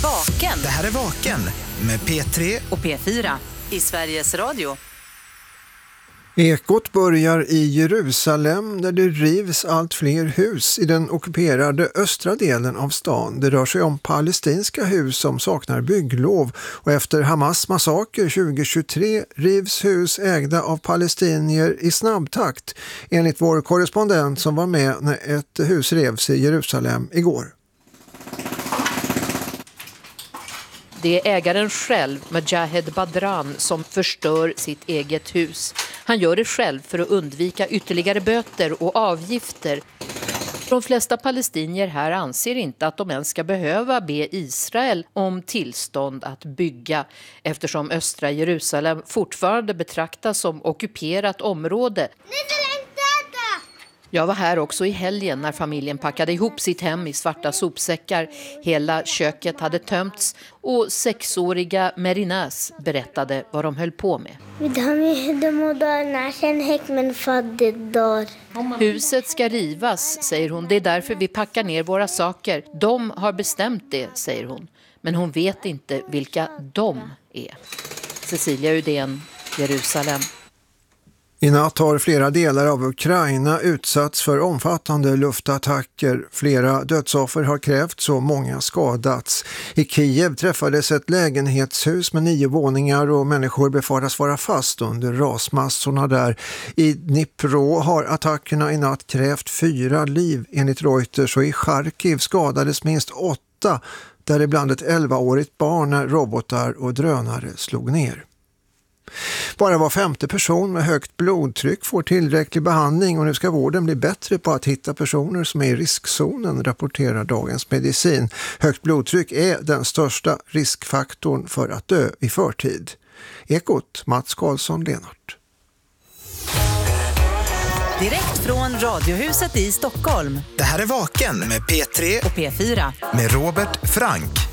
Vaken. Det här är Vaken med P3 och P4 i Sveriges Radio. Ekot börjar i Jerusalem där det rivs allt fler hus i den ockuperade östra delen av stan. Det rör sig om palestinska hus som saknar bygglov och efter Hamas massaker 2023 rivs hus ägda av palestinier i snabb takt enligt vår korrespondent som var med när ett hus revs i Jerusalem igår. Det är ägaren själv, Mojahed Badran, som förstör sitt eget hus. Han gör det själv för att undvika ytterligare böter och avgifter. De flesta palestinier här anser inte att de ens ska behöva be Israel om tillstånd att bygga eftersom östra Jerusalem fortfarande betraktas som ockuperat område. Jag var här också i helgen när familjen packade ihop sitt hem i svarta sopsäckar. Hela köket hade tömts och 6-åriga Merinaz berättade vad de höll på med. Huset ska rivas, säger hon. Det är därför vi packar ner våra saker. De har bestämt det, säger hon. Men hon vet inte vilka de är. Cecilia Udén, Jerusalem. I natt har flera delar av Ukraina utsatts för omfattande luftattacker. Flera dödsoffer har krävts och många skadats. I Kiev träffades ett lägenhetshus med 9 våningar och människor befaras vara fast under rasmassorna där. I Dnipro har attackerna i natt krävt 4 liv enligt Reuters och i Charkiv skadades minst 8, däribland ett 11-årigt barn när robotar och drönare slog ner. Bara var 5:e person med högt blodtryck får tillräcklig behandling och nu ska vården bli bättre på att hitta personer som är i riskzonen, rapporterar Dagens Medicin. Högt blodtryck är den största riskfaktorn för att dö i förtid. Ekot, Mats Karlsson, Lenart. Direkt från Radiohuset i Stockholm. Det här är Vaken med P3 och P4 med Robert Frank.